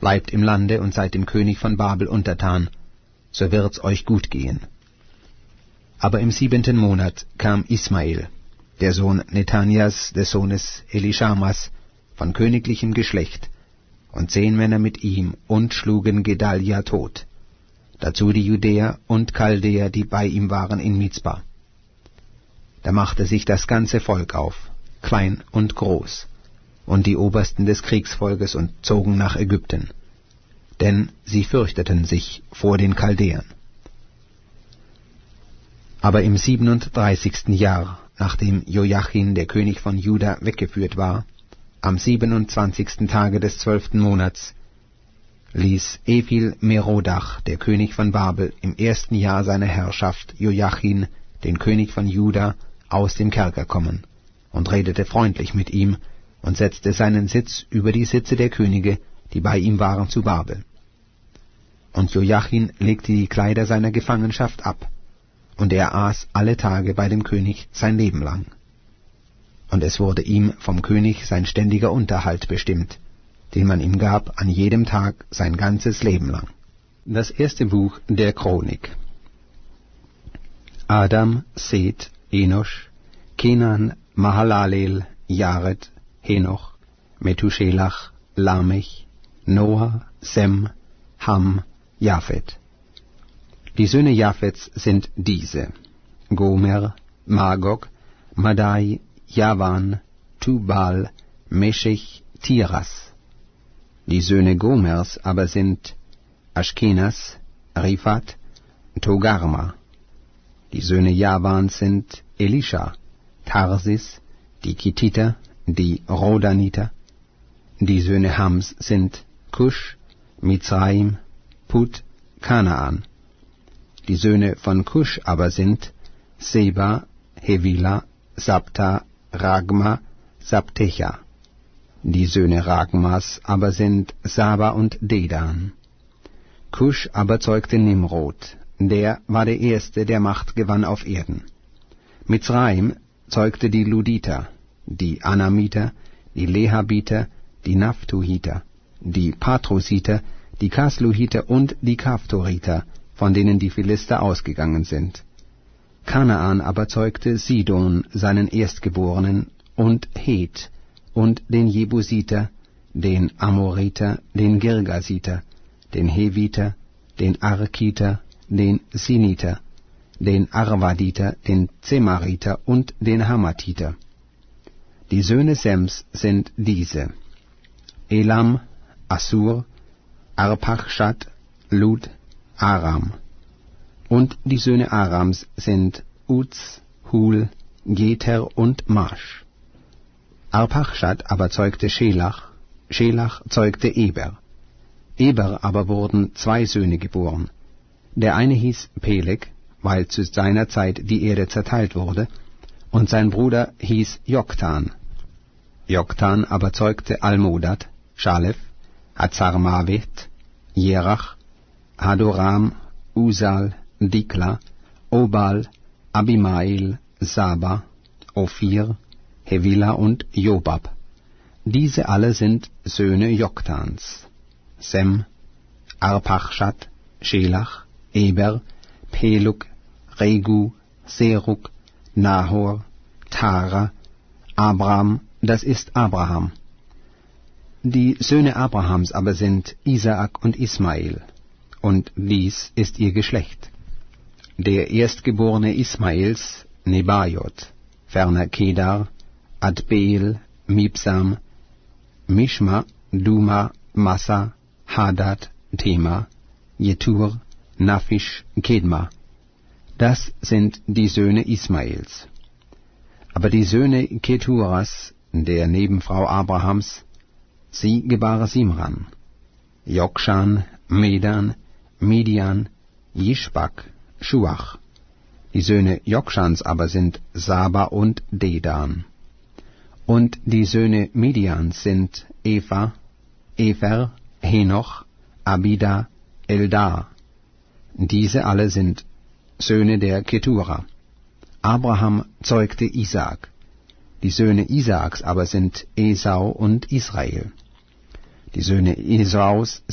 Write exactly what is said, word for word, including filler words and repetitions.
bleibt im Lande und seid dem König von Babel untertan, so wird's euch gut gehen. Aber im siebenten Monat kam Ismael, der Sohn Nethanias, des Sohnes Elischamas, von königlichem Geschlecht, und zehn Männer mit ihm, und schlugen Gedalia tot. Dazu die Judäer und Chaldäer, die bei ihm waren in Mizpa. Da machte sich das ganze Volk auf, klein und groß, und die Obersten des Kriegsvolkes, und zogen nach Ägypten, denn sie fürchteten sich vor den Chaldäern. Aber im siebenunddreißigsten Jahr, nachdem Joachim, der König von Juda, weggeführt war, am siebenundzwanzigsten Tage des zwölften Monats, ließ Evil Merodach, der König von Babel, im ersten Jahr seiner Herrschaft Joachim, den König von Juda, aus dem Kerker kommen, und redete freundlich mit ihm, und setzte seinen Sitz über die Sitze der Könige, die bei ihm waren, zu Babel. Und Joachim legte die Kleider seiner Gefangenschaft ab, und er aß alle Tage bei dem König sein Leben lang. Und es wurde ihm vom König sein ständiger Unterhalt bestimmt, den man ihm gab an jedem Tag sein ganzes Leben lang. Das erste Buch der Chronik. Adam, Seth, Enosch, Kenan, Mahalalel, Jared, Henoch, Methuselach, Lamech, Noah, Sem, Ham, Japhet. Die Söhne Japhets sind diese: Gomer, Magog, Madai, Javan, Tubal, Meshech, Tiras. Die Söhne Gomers aber sind Aschkenas, Riphat, Togarma. Die Söhne Javans sind Elisha, Tarsis, die Kittiter, die Rodaniter. Die Söhne Hams sind Kusch, Mizraim, Put, Kanaan. Die Söhne von Kusch aber sind Seba, Hevila, Sabta, Ragma, Sabtecha. Die Söhne Ragmas aber sind Saba und Dedan. Kusch aber zeugte Nimrod, der war der Erste, der Macht gewann auf Erden. Mizraim zeugte die Luditer, die Anamiter, die Lehabiter, die Naphtuhiter, die Patrusiter, die Kasluhiter und die Kaftoriter, von denen die Philister ausgegangen sind. Kanaan aber zeugte Sidon, seinen Erstgeborenen, und Het, und den Jebusiter, den Amoriter, den Girgasiter, den Heviter, den Arkiter, den Siniter, den Arvaditer, den Zemariter und den Hamathiter. Die Söhne Sems sind diese: Elam, Assur, Arpachshad, Lud, Aram. Und die Söhne Arams sind Uz, Hul, Geter und Masch. Arpachshad aber zeugte Schelach, Schelach zeugte Eber. Eber aber wurden zwei Söhne geboren. Der eine hieß Peleg, weil zu seiner Zeit die Erde zerteilt wurde, und sein Bruder hieß Joktan. Joktan aber zeugte Almodad, Schalef, Hazarmavet, Jerach, Hadoram, Usal, Dikla, Obal, Abimael, Saba, Ophir, Hevila und Jobab. Diese alle sind Söhne Joktans. Sem, Arpachshad, Schelach, Eber, Pelug, Regu, Serug, Nahor, Tara, Abram, das ist Abraham. Die Söhne Abrahams aber sind Isaak und Ismael, und dies ist ihr Geschlecht. Der Erstgeborene Ismaels, Nebajot, ferner Kedar, Adbeel, Mibsam, Mishma, Duma, Massa, Hadad, Tema, Jetur, Naphish, Kedma. Das sind die Söhne Ismaels. Aber die Söhne Keturas, der Nebenfrau Abrahams, sie gebar Simran, Jokshan, Medan, Midian, Jishbak, Schuach. Die Söhne Jokshans aber sind Saba und Dedan. Und die Söhne Midians sind Eva, Efer, Henoch, Abida, Eldar. Diese alle sind Söhne der Ketura. Abraham zeugte Isaak. Die Söhne Isaaks aber sind Esau und Israel. Die Söhne Esaus